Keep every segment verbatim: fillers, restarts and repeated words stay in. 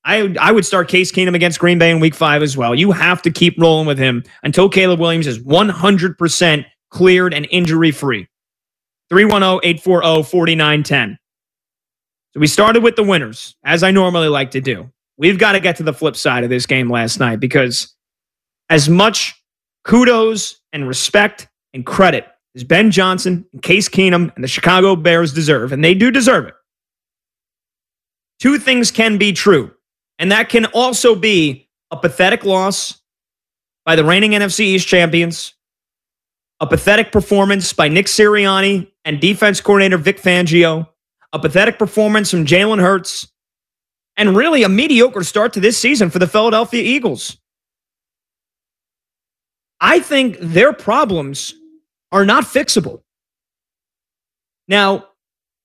I I would start Case Keenum against Green Bay in week five as well. You have to keep rolling with him until Caleb Williams is one hundred percent cleared and injury-free. three one zero, eight four zero, four nine one zero. So we started with the winners, as I normally like to do. We've got to get to the flip side of this game last night because as much kudos and respect and credit as Ben Johnson and Case Keenum and the Chicago Bears deserve, and they do deserve it, two things can be true. And that can also be a pathetic loss by the reigning N F C East champions, a pathetic performance by Nick Sirianni and defense coordinator Vic Fangio, a pathetic performance from Jalen Hurts, and really a mediocre start to this season for the Philadelphia Eagles. I think their problems are not fixable. Now,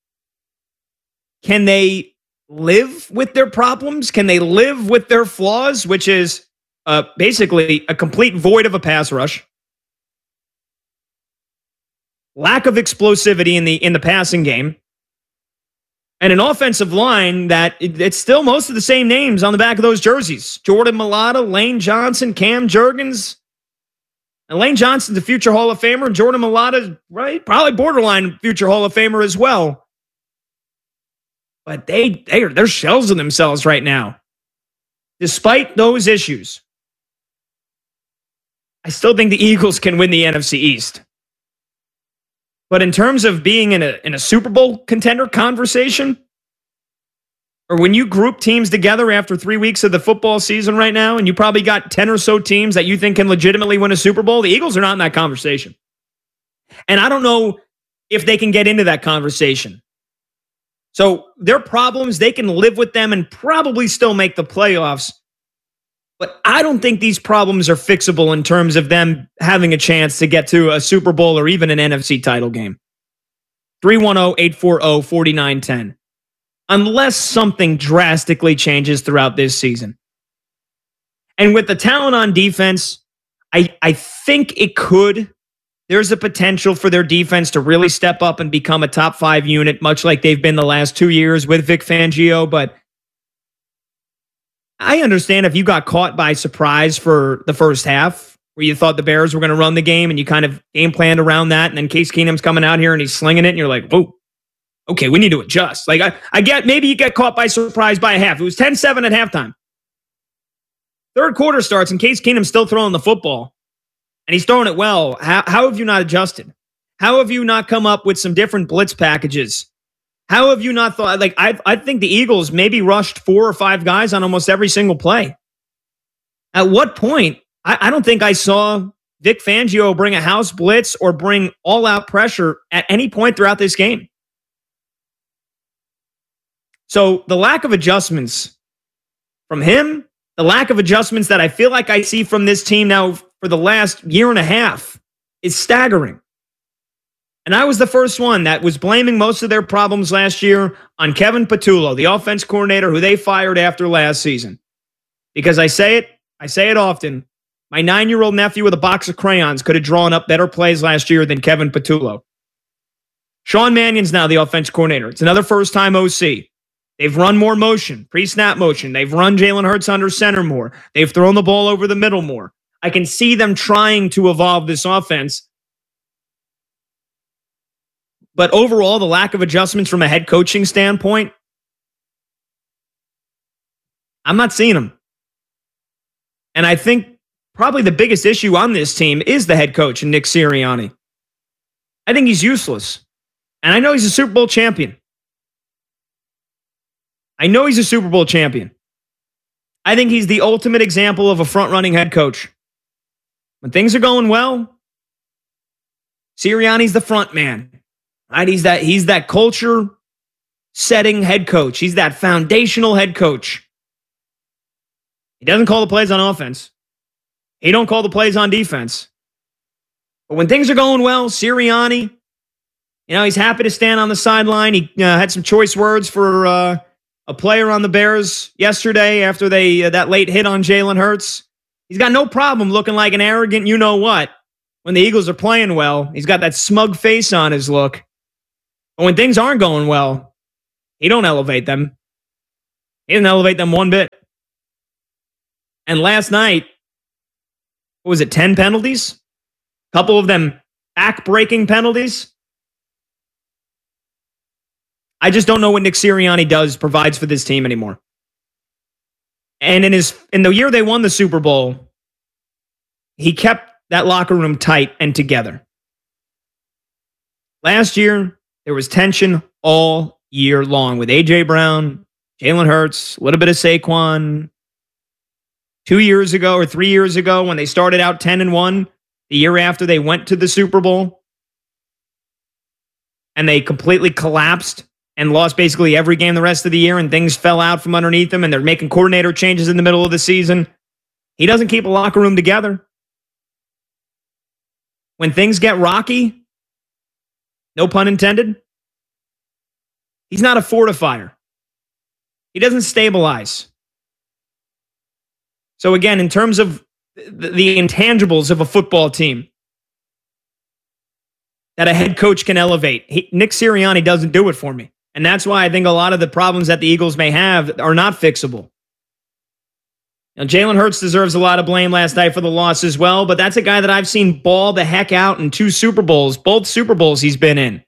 can they live with their problems? Can they live with their flaws, which is uh, basically a complete void of a pass rush, lack of explosivity in the in the passing game, and an offensive line that it, it's still most of the same names on the back of those jerseys? Jordan Mailata, Lane Johnson, Cam Jurgens. And Lane Johnson's a future Hall of Famer. Jordan Mailata, right, probably borderline future Hall of Famer as well. But they, they are, they're shells of themselves right now. Despite those issues, I still think the Eagles can win the N F C East. But in terms of being in a, in a Super Bowl contender conversation, or when you group teams together after three weeks of the football season right now, and you probably got ten or so teams that you think can legitimately win a Super Bowl, the Eagles are not in that conversation. And I don't know if they can get into that conversation. So their problems, they can live with them and probably still make the playoffs. But I don't think these problems are fixable in terms of them having a chance to get to a Super Bowl or even an N F C title game. three one zero, eight four zero, four nine one zero. Unless something drastically changes throughout this season. And with the talent on defense, I, I think it could. There's a potential for their defense to really step up and become a top five unit, much like they've been the last two years with Vic Fangio. But I understand if you got caught by surprise for the first half, where you thought the Bears were going to run the game and you kind of game planned around that, and then Case Keenum's coming out here and he's slinging it, and you're like, whoa, okay, we need to adjust. Like, I, I get, maybe you get caught by surprise by a half. It was ten seven at halftime. Third quarter starts and Case Keenum's still throwing the football. And he's throwing it well. How, how have you not adjusted? How have you not come up with some different blitz packages? How have you not thought, like, I I think the Eagles maybe rushed four or five guys on almost every single play. At what point, I, I don't think I saw Vic Fangio bring a house blitz or bring all-out pressure at any point throughout this game. So the lack of adjustments from him, the lack of adjustments that I feel like I see from this team now for the last year and a half is staggering. And I was the first one that was blaming most of their problems last year on Kevin Patullo, the offense coordinator who they fired after last season. Because I say it, I say it often, my nine-year-old nephew with a box of crayons could have drawn up better plays last year than Kevin Patullo. Sean Mannion's now the offense coordinator. It's another first-time O C. They've run more motion, pre-snap motion. They've run Jalen Hurts under center more. They've thrown the ball over the middle more. I can see them trying to evolve this offense. But overall, the lack of adjustments from a head coaching standpoint, I'm not seeing them. And I think probably the biggest issue on this team is the head coach, Nick Sirianni. I think he's useless. And I know he's a Super Bowl champion. I know he's a Super Bowl champion. I think he's the ultimate example of a front-running head coach. When things are going well, Sirianni's the front man. Right? He's that, he's that culture-setting head coach. He's that foundational head coach. He doesn't call the plays on offense. He don't call the plays on defense. But when things are going well, Sirianni, you know, he's happy to stand on the sideline. He uh, had some choice words for uh, a player on the Bears yesterday after they uh, that late hit on Jalen Hurts. He's got no problem looking like an arrogant you-know-what when the Eagles are playing well. He's got that smug face on his look. But when things aren't going well, he don't elevate them. He doesn't elevate them one bit. And last night, what was it, ten penalties? A couple of them back-breaking penalties. I just don't know what Nick Sirianni does, provides for this team anymore. And in his in the year they won the Super Bowl, he kept that locker room tight and together. Last year, there was tension all year long with A J Brown, Jalen Hurts, a little bit of Saquon. Two years ago or three years ago, when they started out ten and one, the year after they went to the Super Bowl, and they completely collapsed and lost basically every game the rest of the year, and things fell out from underneath them, and they're making coordinator changes in the middle of the season. He doesn't keep a locker room together. When things get rocky, no pun intended, he's not a fortifier. He doesn't stabilize. So again, in terms of the, the intangibles of a football team that a head coach can elevate, he, Nick Sirianni doesn't do it for me. And that's why I think a lot of the problems that the Eagles may have are not fixable. Now, Jalen Hurts deserves a lot of blame last night for the loss as well, but that's a guy that I've seen ball the heck out in two Super Bowls, both Super Bowls he's been in.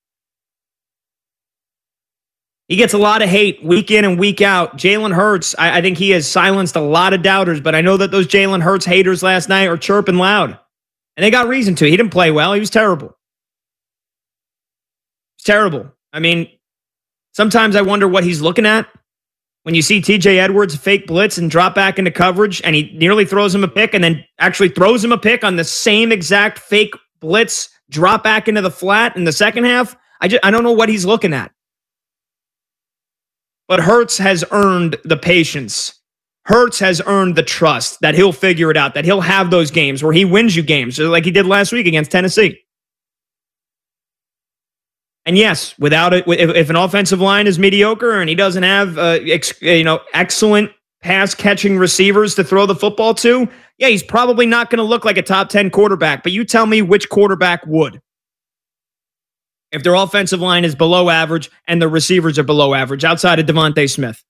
He gets a lot of hate week in and week out. Jalen Hurts, I, I think he has silenced a lot of doubters, but I know that those Jalen Hurts haters last night are chirping loud. And they got reason to. He didn't play well. He was terrible. He was terrible. I mean, sometimes I wonder what he's looking at. When you see T J Edwards fake blitz and drop back into coverage, and he nearly throws him a pick and then actually throws him a pick on the same exact fake blitz, drop back into the flat in the second half, I, just, I don't know what he's looking at. But Hurts has earned the patience. Hurts has earned the trust that he'll figure it out, that he'll have those games where he wins you games, like he did last week against Tennessee. And yes, without it, if, if an offensive line is mediocre and he doesn't have uh, ex, you know excellent pass catching receivers to throw the football to, yeah, he's probably not going to look like a top ten quarterback. But you tell me which quarterback would. If their offensive line is below average and the receivers are below average, outside of Devontae Smith.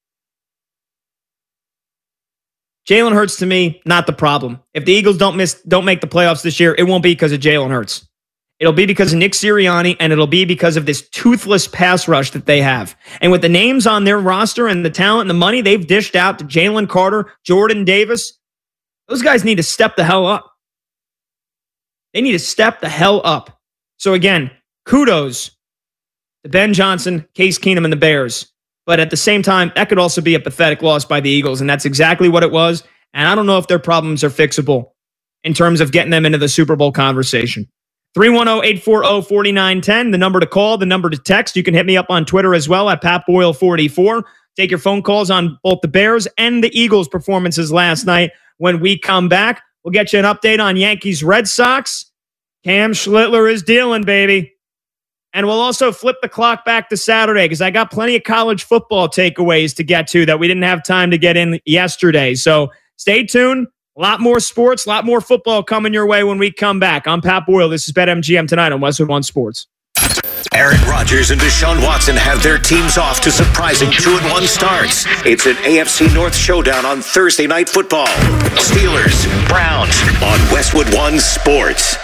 Jalen Hurts, to me, not the problem. If the Eagles don't miss, don't make the playoffs this year, it won't be because of Jalen Hurts. It'll be because of Nick Sirianni, and it'll be because of this toothless pass rush that they have. And with the names on their roster and the talent and the money they've dished out to Jalen Carter, Jordan Davis, those guys need to step the hell up. They need to step the hell up. So again, kudos to Ben Johnson, Case Keenum, and the Bears. But at the same time, that could also be a pathetic loss by the Eagles, and that's exactly what it was. And I don't know if their problems are fixable in terms of getting them into the Super Bowl conversation. three one zero, eight four zero, four nine one zero, the number to call, the number to text. You can hit me up on Twitter as well at Pat Boyle forty-four. Take your phone calls on both the Bears and the Eagles' performances last night. When we come back, we'll get you an update on Yankees Red Sox. Cam Schlittler is dealing, baby. And we'll also flip the clock back to Saturday because I got plenty of college football takeaways to get to that we didn't have time to get in yesterday. So stay tuned. A lot more sports, a lot more football coming your way when we come back. I'm Pat Boyle. This is BetMGM tonight on Westwood One Sports. Aaron Rodgers and Deshaun Watson have their teams off to surprising two and one starts. It's an A F C North showdown on Thursday Night Football. Steelers, Browns on Westwood One Sports.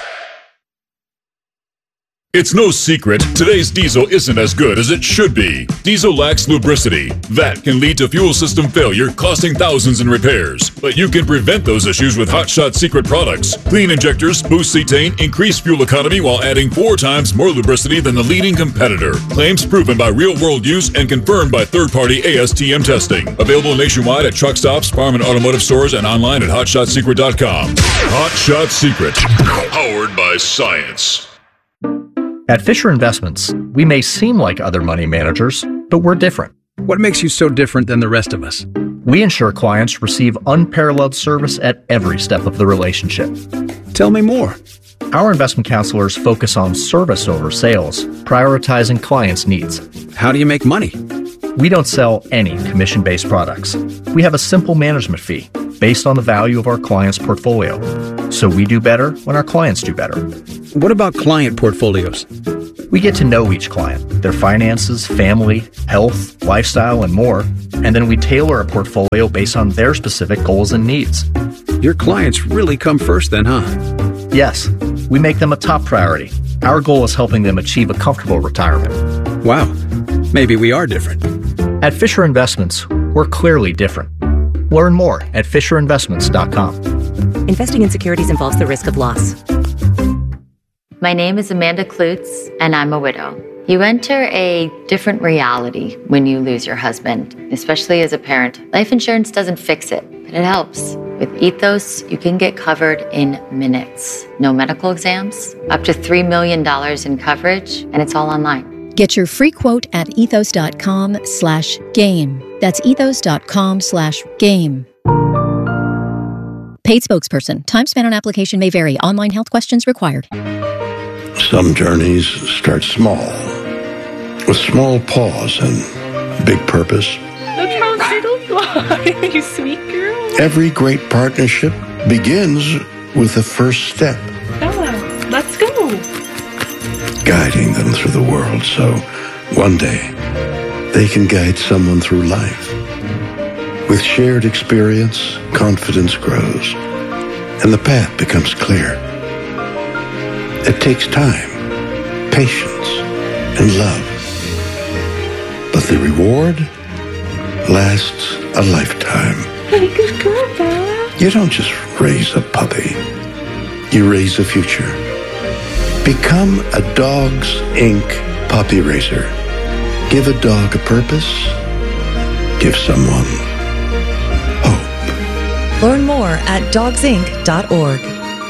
It's no secret, today's diesel isn't as good as it should be. Diesel lacks lubricity. That can lead to fuel system failure, costing thousands in repairs. But you can prevent those issues with Hot Shot Secret products. Clean injectors, boost cetane, increase fuel economy while adding four times more lubricity than the leading competitor. Claims proven by real-world use and confirmed by third-party A S T M testing. Available nationwide at truck stops, farm and automotive stores, and online at hot shot secret dot com. Hot Shot Secret, powered by science. At Fisher Investments, we may seem like other money managers, but we're different. What makes you so different than the rest of us? We ensure clients receive unparalleled service at every step of the relationship. Tell me more. Our investment counselors focus on service over sales, prioritizing clients' needs. How do you make money? We don't sell any commission-based products. We have a simple management fee based on the value of our client's portfolio. So we do better when our clients do better. What about client portfolios? We get to know each client, their finances, family, health, lifestyle, and more, and then we tailor a portfolio based on their specific goals and needs. Your clients really come first then, huh? Yes, we make them a top priority. Our goal is helping them achieve a comfortable retirement. Wow, maybe we are different. At Fisher Investments, we're clearly different. Learn more at fisher investments dot com. Investing in securities involves the risk of loss. My name is Amanda Klutz, and I'm a widow. You enter a different reality when you lose your husband, especially as a parent. Life insurance doesn't fix it, but it helps. With Ethos, you can get covered in minutes. No medical exams, up to three million dollars in coverage, and it's all online. Get your free quote at ethos.com slash game. That's ethos.com slash game. Paid spokesperson. Time spent on application may vary. Online health questions required. Some journeys start small, with small pause and big purpose. Look how little you are, you sweet girl. Every great partnership begins with the first step. Bella, let's go. Guiding them through the world so one day they can guide someone through life. With shared experience, confidence grows, and the path becomes clear. It takes time, patience, and love. But the reward lasts a lifetime. Hey, good girl, Bella. You don't just raise a puppy. You raise a future. Become a Dogs Incorporated puppy raiser. Give a dog a purpose. Give someone hope. Learn more at dogs inc dot org.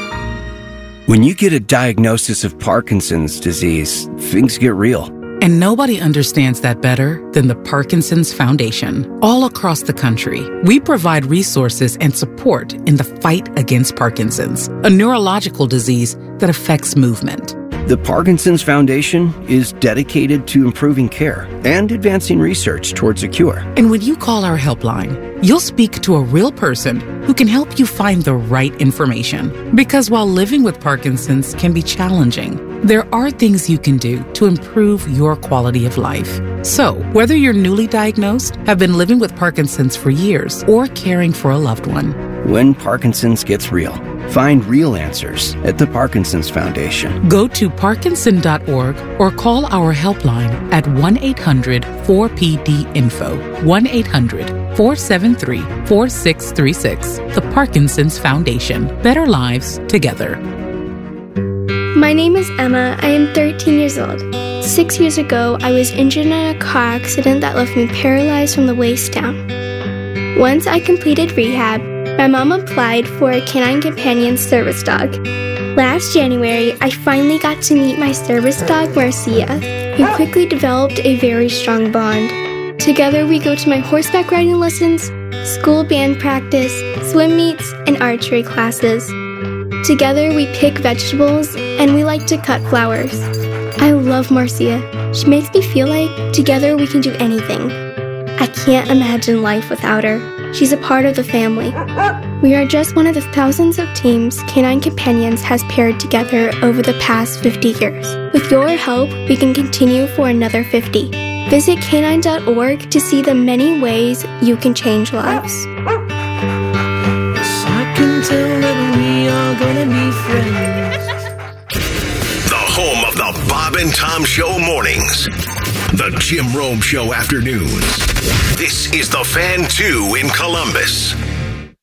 When you get a diagnosis of Parkinson's disease, things get real. And nobody understands that better than the Parkinson's Foundation. All across the country, we provide resources and support in the fight against Parkinson's, a neurological disease that affects movement. The Parkinson's Foundation is dedicated to improving care and advancing research towards a cure. And when you call our helpline, you'll speak to a real person who can help you find the right information. Because while living with Parkinson's can be challenging, there are things you can do to improve your quality of life. So, whether you're newly diagnosed, have been living with Parkinson's for years, or caring for a loved one, when Parkinson's gets real, find real answers at the Parkinson's Foundation. Go to parkinson dot org or call our helpline at one eight hundred four P D info, one eight hundred four seven three four six three six. The Parkinson's Foundation. Better lives together. My name is Emma. I am thirteen years old. Six years ago, I was injured in a car accident that left me paralyzed from the waist down. Once I completed rehab, my mom applied for a Canine Companion service dog. Last January, I finally got to meet my service dog, Marcia. We quickly developed a very strong bond. Together, we go to my horseback riding lessons, school band practice, swim meets, and archery classes. Together, we pick vegetables, and we like to cut flowers. I love Marcia. She makes me feel like together we can do anything. I can't imagine life without her. She's a part of the family. We are just one of the thousands of teams Canine Companions has paired together over the past fifty years. With your help, we can continue for another fifty. Visit canine dot org to see the many ways you can change lives. I can tell that we are gonna be friends. The home of the Bob and Tom Show mornings. The Jim Rome Show afternoons. This is the Fan two in Columbus.